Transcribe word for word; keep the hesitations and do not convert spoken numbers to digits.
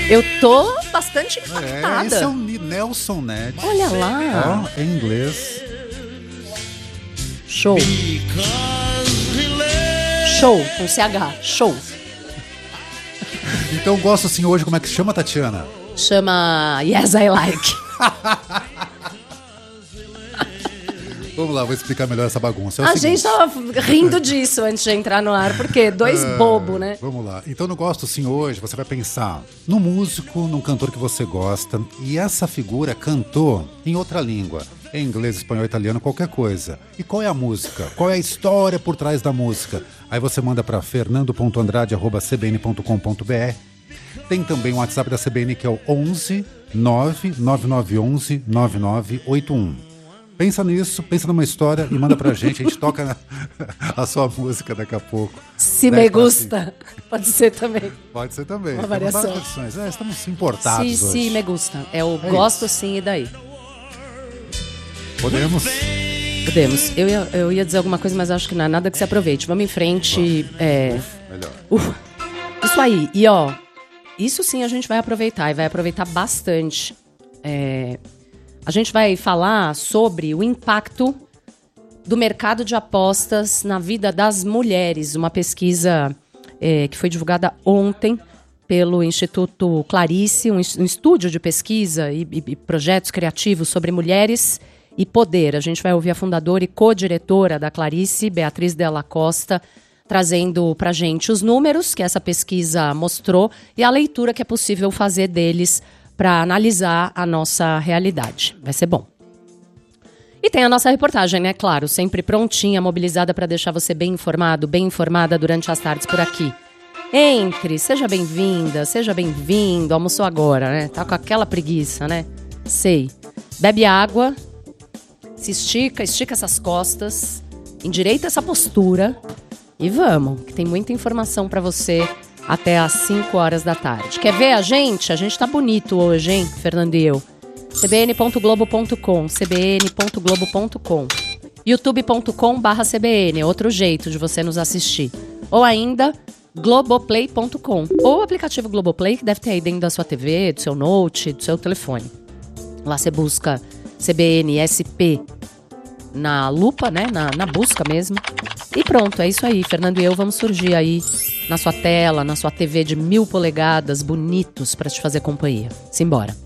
Eu tô bastante impactada. É, esse é o Nelson Ned. Olha lá. Ó, em inglês. Show. Show, com C H. Show. Então gosto assim hoje, como é que se chama, Tatiana? Chama Yes, I Like. Vamos lá, vou explicar melhor essa bagunça. É o A seguinte. gente tava rindo disso antes de entrar no ar, porque dois Ah, bobo, né? Vamos lá. Então no Gosto Sim hoje, você vai pensar no músico, num cantor que você gosta, e essa figura cantou em outra língua, em inglês, espanhol, italiano, qualquer coisa. E qual é a música? Qual é a história por trás da música? Aí você manda para fernando ponto andrade arroba c b n ponto com ponto b r. Tem também o WhatsApp da C B N, que é o onze nove nove nove onze nove nove oito um. Pensa nisso, pensa numa história e manda pra gente. A gente toca na, a sua música daqui a pouco. Se me gusta. Pode ser também. Pode ser também. Uma variação. Temos várias versões. É, estamos importados Se, hoje. se me gusta. É o É gosto isso. sim e daí. Podemos? Podemos. Eu ia, eu ia dizer alguma coisa, mas acho que não é nada que se aproveite. Vamos em frente. É... Melhor. Uf, isso aí. E ó, isso sim a gente vai aproveitar e vai aproveitar bastante. É... A gente vai falar sobre o impacto do mercado de apostas na vida das mulheres. Uma pesquisa é, que foi divulgada ontem pelo Instituto Clarice, um, um estúdio de pesquisa e, e, e projetos criativos sobre mulheres e poder. A gente vai ouvir a fundadora e co-diretora da Clarice, Beatriz Della Costa, trazendo pra gente os números que essa pesquisa mostrou e a leitura que é possível fazer deles para analisar a nossa realidade. Vai ser bom. E tem a nossa reportagem, né? Claro, sempre prontinha, mobilizada para deixar você bem informado, bem informada durante as tardes por aqui. Entre, seja bem-vinda, seja bem-vindo. Almoçou agora, né? Tá com aquela preguiça, né? Sei. Bebe água, se estica, estica essas costas, endireita essa postura e vamos, que tem muita informação para você até às cinco horas da tarde. Quer ver a gente? A gente tá bonito hoje, hein, Fernando e eu. c b n ponto globo ponto com, c b n ponto globo ponto com, youtube ponto com barra c b n, outro jeito de você nos assistir. Ou ainda, globoplay ponto com, ou o aplicativo Globoplay, que deve ter aí dentro da sua T V, do seu note, do seu telefone. Lá você busca C B N S P na lupa, né, na, na busca mesmo. E pronto, é isso aí. Fernando e eu vamos surgir aí na sua tela, na sua T V de mil polegadas, bonitos, para te fazer companhia. Simbora.